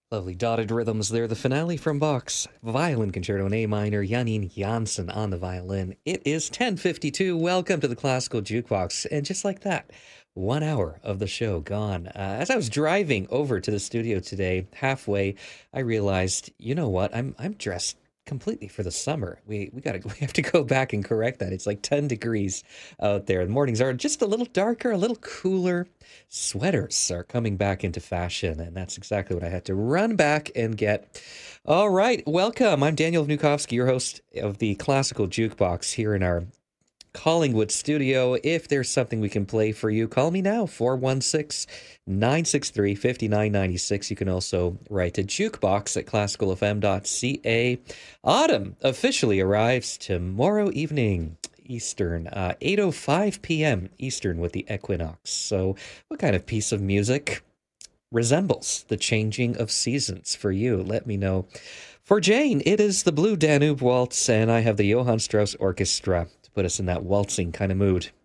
Lovely dotted rhythms there. The finale from Bach's Violin Concerto in A minor, Janine Janssen on the violin. It is 10:52. Welcome to the Classical Jukebox. And just like that, 1 hour of the show gone. As I was driving over to the studio today, halfway, I realized, you know what? I'm dressed completely for the summer. We have to go back and correct that. It's like 10 degrees out there. The mornings are just a little darker, a little cooler. Sweaters are coming back into fashion, and that's exactly what I had to run back and get. All right, welcome. I'm Daniel Vnukovsky, your host of the Classical Jukebox here in our Collingwood studio. If there's something we can play for you, call me now, 416-963-5996. You can also write to jukebox at classicalfm.ca. Autumn officially arrives tomorrow evening. Eastern, 8:05 p.m. Eastern with the equinox. So what kind of piece of music resembles the changing of seasons for you? Let me know. For Jane, it is the Blue Danube Waltz, and I have the Johann Strauss Orchestra to put us in that waltzing kind of mood.